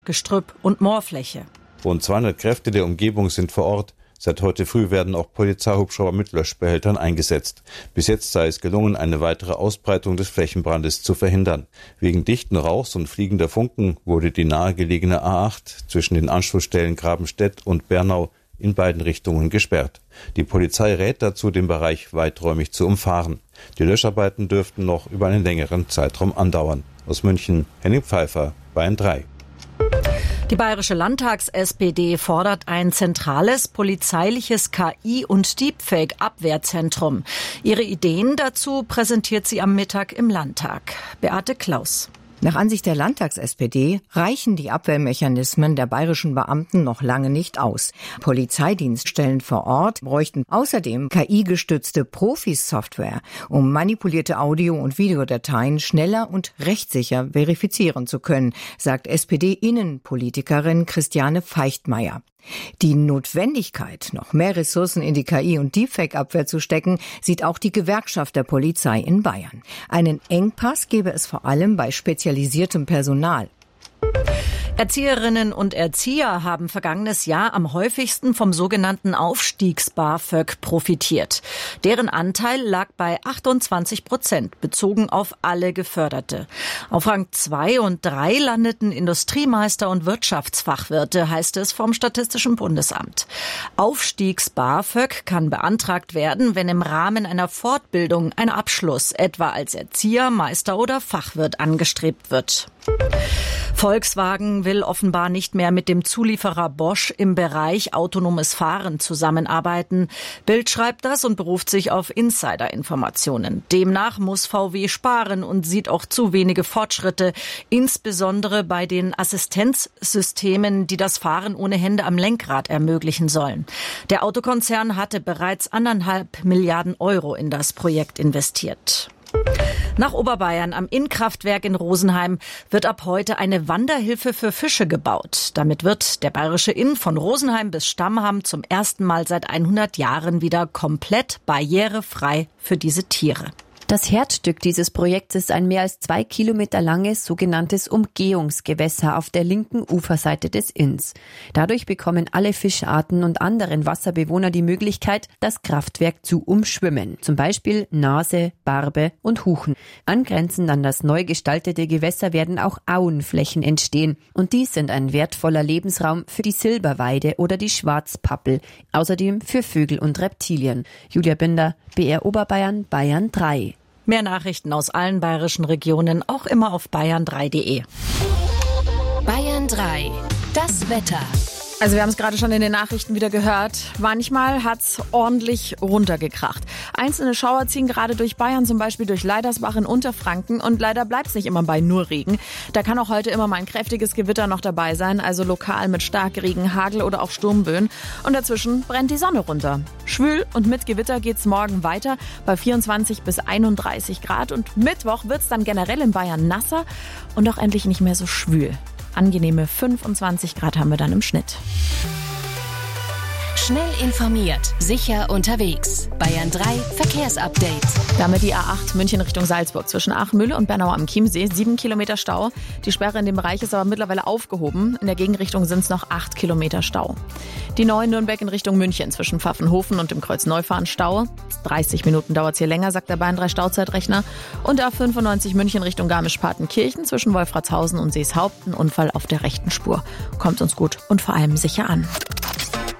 Gestrüpp und Moorfläche. Rund 200 Kräfte der Umgebung sind vor Ort. Seit heute früh werden auch Polizeihubschrauber mit Löschbehältern eingesetzt. Bis jetzt sei es gelungen, eine weitere Ausbreitung des Flächenbrandes zu verhindern. Wegen dichten Rauchs und fliegender Funken wurde die nahegelegene A8 zwischen den Anschlussstellen Grabenstedt und Bernau in beiden Richtungen gesperrt. Die Polizei rät dazu, den Bereich weiträumig zu umfahren. Die Löscharbeiten dürften noch über einen längeren Zeitraum andauern. Aus München, Henning Pfeiffer, Bayern 3. Die Bayerische Landtags-SPD fordert ein zentrales polizeiliches KI- und Deepfake-Abwehrzentrum. Ihre Ideen dazu präsentiert sie am Mittag im Landtag. Beate Klaus. Nach Ansicht der Landtags-SPD reichen die Abwehrmechanismen der bayerischen Beamten noch lange nicht aus. Polizeidienststellen vor Ort bräuchten außerdem KI-gestützte Profi-Software, um manipulierte Audio- und Videodateien schneller und rechtssicher verifizieren zu können, sagt SPD-Innenpolitikerin Christiane Feichtmeier. Die Notwendigkeit, noch mehr Ressourcen in die KI- und Deepfake-Abwehr zu stecken, sieht auch die Gewerkschaft der Polizei in Bayern. Einen Engpass gebe es vor allem bei spezialisiertem Personal. Erzieherinnen und Erzieher haben vergangenes Jahr am häufigsten vom sogenannten Aufstiegs-BAföG profitiert. Deren Anteil lag bei 28%, bezogen auf alle Geförderte. Auf Rang 2 und 3 landeten Industriemeister und Wirtschaftsfachwirte, heißt es vom Statistischen Bundesamt. Aufstiegs-BAföG kann beantragt werden, wenn im Rahmen einer Fortbildung ein Abschluss, etwa als Erzieher, Meister oder Fachwirt, angestrebt wird. Volkswagen will offenbar nicht mehr mit dem Zulieferer Bosch im Bereich autonomes Fahren zusammenarbeiten. Bild schreibt das und beruft sich auf Insider-Informationen. Demnach muss VW sparen und sieht auch zu wenige Fortschritte, insbesondere bei den Assistenzsystemen, die das Fahren ohne Hände am Lenkrad ermöglichen sollen. Der Autokonzern hatte bereits 1,5 Milliarden Euro in das Projekt investiert. Nach Oberbayern am Inn-Kraftwerk in Rosenheim wird ab heute eine Wanderhilfe für Fische gebaut. Damit wird der Bayerische Inn von Rosenheim bis Stammham zum ersten Mal seit 100 Jahren wieder komplett barrierefrei für diese Tiere. Das Herzstück dieses Projekts ist ein mehr als 2 Kilometer langes sogenanntes Umgehungsgewässer auf der linken Uferseite des Inns. Dadurch bekommen alle Fischarten und anderen Wasserbewohner die Möglichkeit, das Kraftwerk zu umschwimmen. Zum Beispiel Nase, Barbe und Huchen. Angrenzend an das neu gestaltete Gewässer werden auch Auenflächen entstehen. Und dies sind ein wertvoller Lebensraum für die Silberweide oder die Schwarzpappel. Außerdem für Vögel und Reptilien. Julia Binder, BR Oberbayern, Bayern 3. Mehr Nachrichten aus allen bayerischen Regionen, auch immer auf bayern3.de. Bayern 3, das Wetter. Also wir haben es gerade schon in den Nachrichten wieder gehört. Manchmal hat's ordentlich runtergekracht. Einzelne Schauer ziehen gerade durch Bayern, zum Beispiel durch Leidersbach in Unterfranken. Und leider bleibt's nicht immer bei nur Regen. Da kann auch heute immer mal ein kräftiges Gewitter noch dabei sein. Also lokal mit Starkregen, Hagel oder auch Sturmböen. Und dazwischen brennt die Sonne runter. Schwül und mit Gewitter geht's morgen weiter bei 24 bis 31 Grad. Und Mittwoch wird's dann generell in Bayern nasser und auch endlich nicht mehr so schwül. Angenehme 25 Grad haben wir dann im Schnitt. Schnell informiert, sicher unterwegs. Bayern 3 Verkehrsupdate. Damit die A8 München Richtung Salzburg zwischen Achmühle und Bernau am Chiemsee. 7 Kilometer Stau. Die Sperre in dem Bereich ist aber mittlerweile aufgehoben. In der Gegenrichtung sind es noch 8 Kilometer Stau. Die 9 Nürnberg in Richtung München zwischen Pfaffenhofen und dem Kreuz Neufahren Stau. 30 Minuten dauert es hier länger, sagt der Bayern 3 Stauzeitrechner. Und A95 München Richtung Garmisch-Partenkirchen zwischen Wolfratshausen und Seeshaupt. Ein Unfall auf der rechten Spur. Kommt uns gut und vor allem sicher an.